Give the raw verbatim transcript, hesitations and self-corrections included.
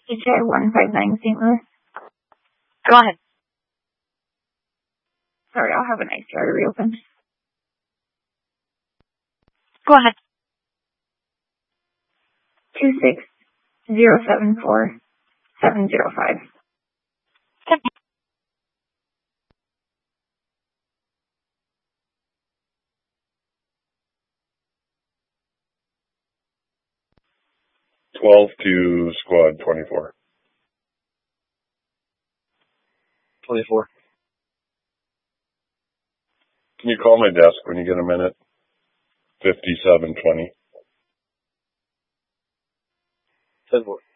H I one five nine Saint Louis. Go ahead. Sorry, I'll have an ice jar to reopen. Go ahead. Two six zero seven four seven zero five. Twelve to squad twenty four. Twenty four. Can you call my desk when you get a minute? Fifty seven twenty. Ten four.